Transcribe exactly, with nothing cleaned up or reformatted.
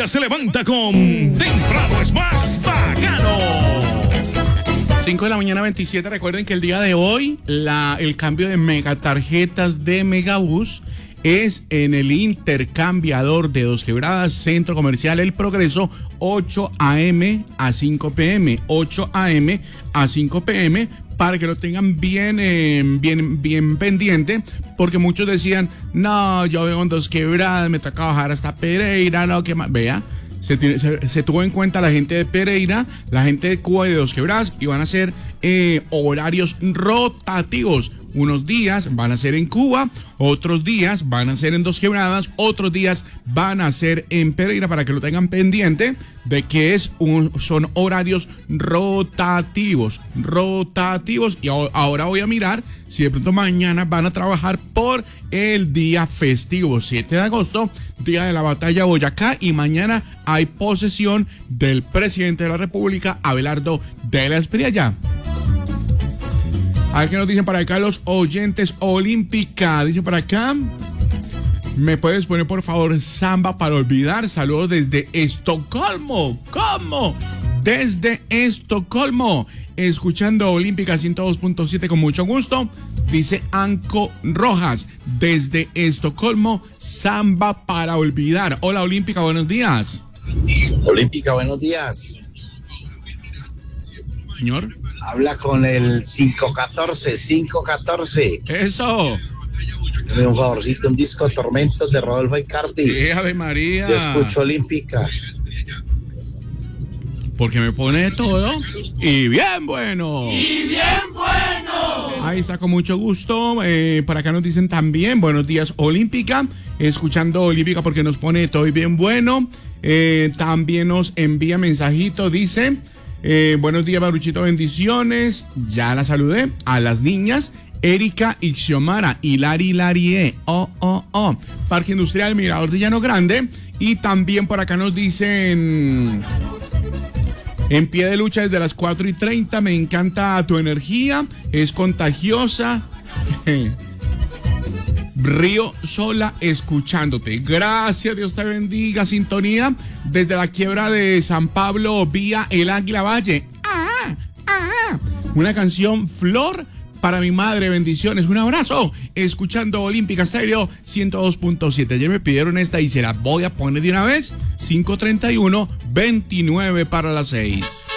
Bucaramanga se levanta con Temprano es más bacano. cinco de la mañana veintisiete. Recuerden que el día de hoy la, el cambio de megatarjetas de Megabús es en el intercambiador de Dos Quebradas, Centro Comercial El Progreso, ocho a eme a cinco pe eme, ocho a eme a cinco pe eme, para que lo tengan bien, eh, bien, bien pendiente, porque muchos decían, no, yo vivo en Dos Quebradas, me toca bajar hasta Pereira, no, que más, vea. Se, tiene, se, se tuvo en cuenta la gente de Pereira, la gente de Cuba y de Dos Quebradas, y van a ser eh, horarios rotativos. Unos días van a ser en Cuba, otros días van a ser en Dos Quebradas, otros días van a ser en Pereira, para que lo tengan pendiente de que es un, son horarios rotativos, rotativos. Y ahora voy a mirar si de pronto mañana van a trabajar por el día festivo, siete de agosto, día de la batalla Boyacá, y mañana hay posesión del presidente de la República, Abelardo de la Espriella. A ver qué nos dicen para acá los oyentes. Olímpica, dice para acá, ¿me puedes poner por favor Samba para olvidar? Saludos desde Estocolmo. ¿Cómo? Desde Estocolmo, escuchando Olímpica ciento dos punto siete con mucho gusto. Dice Anco Rojas, desde Estocolmo, Samba para olvidar. Hola Olímpica, buenos días. Olímpica, buenos días. Señor. Habla con el cinco catorce, cinco catorce. Eso. Dame un favorcito, un disco Tormentos de Rodolfo Icardi. Sí, Ave María. Yo escucho Olímpica. Porque me pone todo y bien bueno. Y bien bueno. Ahí está, con mucho gusto. Eh, para acá nos dicen también, buenos días Olímpica. Escuchando Olímpica porque nos pone todo y bien bueno. Eh, también nos envía mensajito, dice... Eh, buenos días, Baruchito, bendiciones. Ya la saludé. A las niñas, Erika y Xiomara, Hilari Hilarie, oh, oh, oh. Parque Industrial Mirador de Llano Grande. Y también por acá nos dicen, en pie de lucha desde las cuatro y treinta. Me encanta tu energía, es contagiosa. Río Sola escuchándote. Gracias, Dios te bendiga. Sintonía desde la quiebra de San Pablo vía el Águila Valle. Ah, ah. Una canción Flor para mi madre, bendiciones. Un abrazo. Escuchando Olímpica Estéreo ciento dos punto siete. Ayer me pidieron esta y se la voy a poner de una vez. cinco treinta y uno, veintinueve para las seis.